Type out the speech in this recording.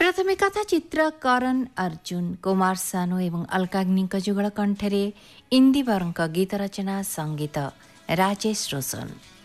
ପ୍ରଥମେ କଥା ଚିତ୍ର କରଣ ଅର୍ଜୁନ, କୁମାର ସାନୁ ଏବଂ ଅଲକାଗ୍ନିଙ୍କ ଯୁଗଳ କଣ୍ଠରେ ଇନ୍ଦିବରଙ୍କ ଗୀତ ରଚନା ସଙ୍ଗୀତ ରାଜେଶ ରୋଶନ।